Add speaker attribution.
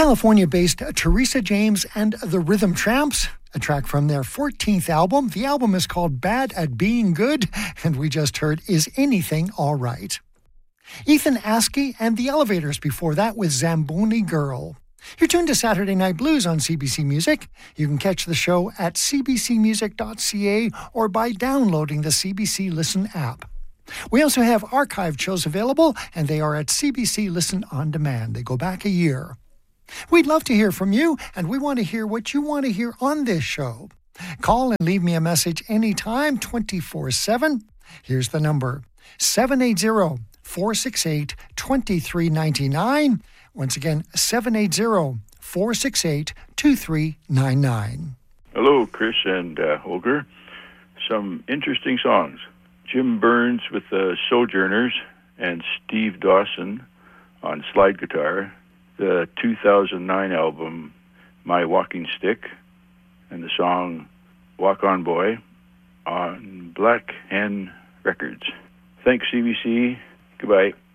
Speaker 1: California-based Teresa James and the Rhythm Tramps, a track from their 14th album. The album is called Bad at Being Good, and we just heard Is Anything All Right? Ethan Askey and the Elevators before that with Zamboni Girl. You're tuned to Saturday Night Blues on CBC Music. You can catch the show at cbcmusic.ca or by downloading the CBC Listen app. We also have archived shows available, and they are at CBC Listen On Demand. They go back a year. We'd love to hear from you, and we want to hear what you want to hear on this show. Call and leave me a message anytime, 24/7. Here's the number, 780-468-2399. Once again, 780-468-2399.
Speaker 2: Hello, Chris and Holger. Some interesting songs. Jim Burns with the Sojourners and Steve Dawson on slide guitar. The 2009 album, My Walking Stick, and the song Walk On Boy on Black Hen Records. Thanks, CBC. Goodbye.